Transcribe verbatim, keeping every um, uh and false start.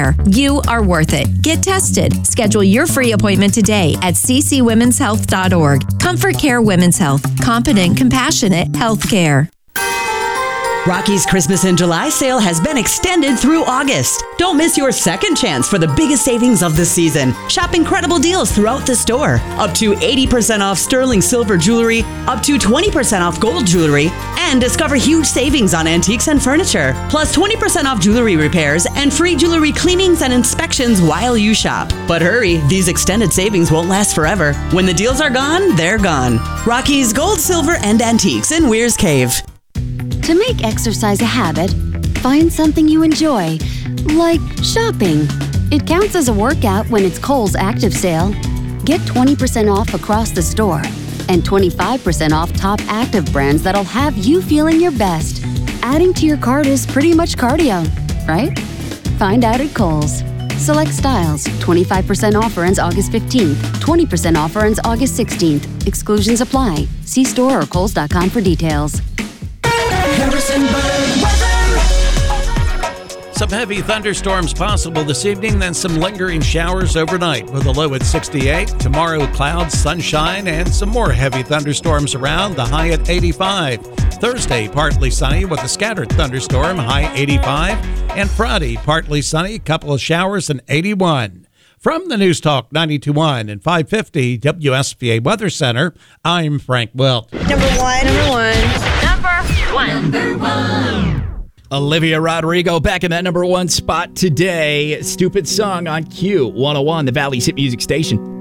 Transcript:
Care. You are worth it. Get tested. Schedule your free appointment today at c c women's health dot org. Comfort Care Women's Health. Competent, compassionate health care. Rocky's Christmas in July sale has been extended through August. Don't miss your second chance for the biggest savings of the season. Shop incredible deals throughout the store. Up to eighty percent off sterling silver jewelry, up to twenty percent off gold jewelry, and discover huge savings on antiques and furniture. Plus twenty percent off jewelry repairs and free jewelry cleanings and inspections while you shop. But hurry, these extended savings won't last forever. When the deals are gone, they're gone. Rocky's Gold, Silver, and Antiques in Weir's Cave. To make exercise a habit, find something you enjoy, like shopping. It counts as a workout when it's Kohl's Active Sale. Get twenty percent off across the store and twenty-five percent off top active brands that'll have you feeling your best. Adding to your cart is pretty much cardio, right? Find out at Kohl's. Select styles. twenty-five percent offer ends August fifteenth. twenty percent offer ends August sixteenth. Exclusions apply. See store or kohls dot com for details. Harrisonburg weather. Some heavy thunderstorms possible this evening, then some lingering showers overnight with a low at sixty-eight. Tomorrow, clouds, sunshine, and some more heavy thunderstorms around, the high at eighty-five. Thursday, partly sunny with a scattered thunderstorm, high eighty-five. And Friday, partly sunny, couple of showers, and eighty-one. From the News Talk ninety-two point one and five fifty W S V A Weather Center, I'm Frank Wilt. Number one. Number one. Number one. Number one. Olivia Rodrigo back in that number one spot today. Stupid Song on Q one oh one, the Valley's hit music station.